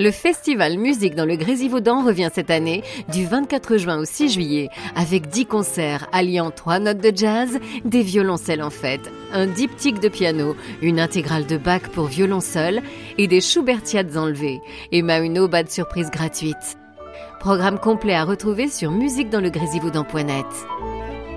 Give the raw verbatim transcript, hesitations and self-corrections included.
Le festival Musique dans le Grésivaudan revient cette année du vingt-quatre juin au six juillet avec dix concerts alliant trois notes de jazz, des violoncelles en fête, un diptyque de piano, une intégrale de Bach pour violon seul et des Schubertiades enlevées, et même une aubade surprise gratuite. Programme complet à retrouver sur musique dans le grésivaudan point net.